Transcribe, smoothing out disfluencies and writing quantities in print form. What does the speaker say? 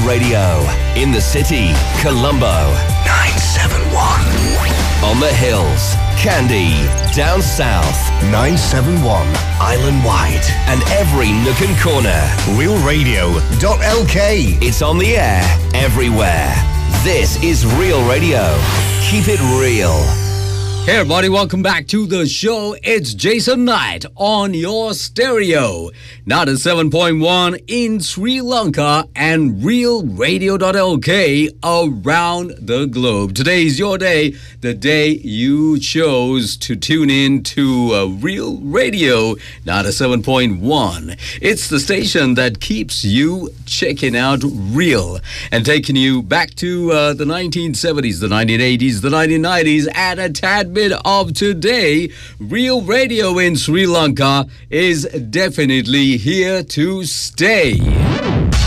Radio. In the city, Colombo, 971. On the hills, Kandy. Down south, 971. Island wide. And every nook and corner. realradio.lk. It's on the air everywhere. This is Real Radio. Keep it real. Hey everybody, welcome back to the show. It's Jason Knight on your stereo. 97.1 in Sri Lanka and realradio.lk around the globe. Today's your day, the day you chose to tune in to Real Radio 97.1. It's the station that keeps you checking out Real and taking you back to the 1970s, the 1980s, the 1990s, and a tad bit of today. Real Radio in Sri Lanka is definitely here to stay.